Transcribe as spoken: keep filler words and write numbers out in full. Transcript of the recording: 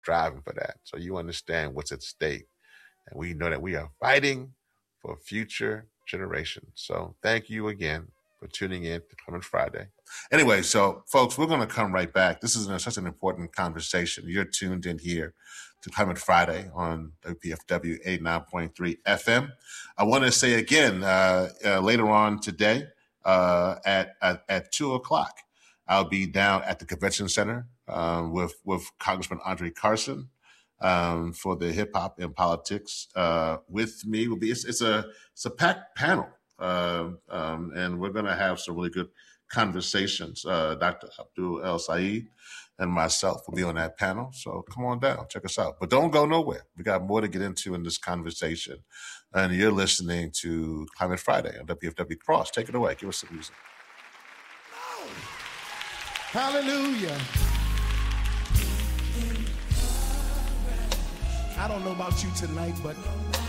driving for that. So you understand what's at stake. And we know that we are fighting for future generations. So thank you again for tuning in to Clement Friday. Anyway, so folks, we're going to come right back. This is such an important conversation. You're tuned in here to Clement Friday on W P F W eighty-nine point three F M. I want to say again, uh, uh, later on today uh, at, at at two o'clock, I'll be down at the Convention Center um, with, with Congressman Andre Carson um, for the Hip Hop and Politics. Uh, with me will be, it's, it's, a, it's a packed panel, uh, um, and we're going to have some really good conversations. Uh, Doctor Abdul El Sayed and myself will be on that panel. So come on down, check us out. But don't go nowhere. We got more to get into in this conversation. And you're listening to Clement Friday on W F W Cross. Take it away. Give us some music. Hallelujah. I don't know about you tonight, but